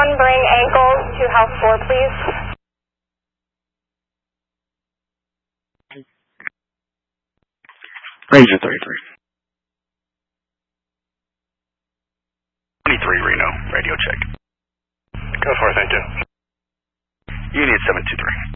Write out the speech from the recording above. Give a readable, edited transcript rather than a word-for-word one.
someone bring ankles to house 4, please? Ranger 33. 23 Reno, radio check. Go for it, thank you. Unit 723.